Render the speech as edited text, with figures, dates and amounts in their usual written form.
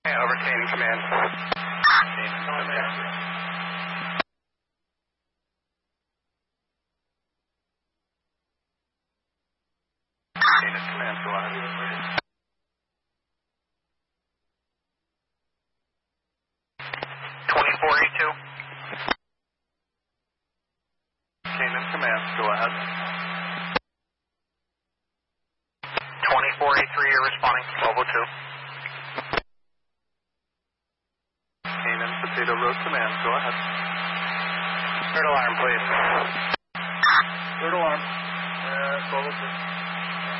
Over Canaan Command. Canaan Command. Canaan Command, go ahead. 2482. Canaan Command, go ahead. 2483, you're responding. 1202. Canaan Potato Road Command, go ahead. Third alarm, please. Third alarm. 1202.